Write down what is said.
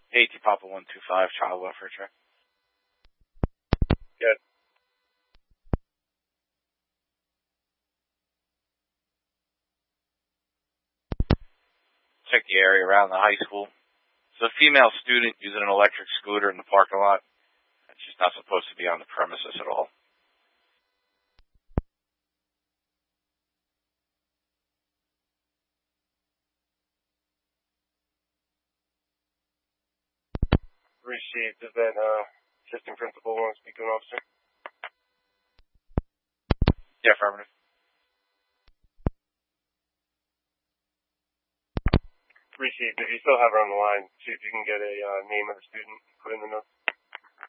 AT Papa 125, child welfare check. Good. Check the area around the high school. There's a female student using an electric scooter in the parking lot. And she's not supposed to be on the premises at all. Received. Is that assistant principal want to speak to an officer? Yeah, affirmative. Received. If you still have her on the line, see if you can get a name of the student, put in the notes.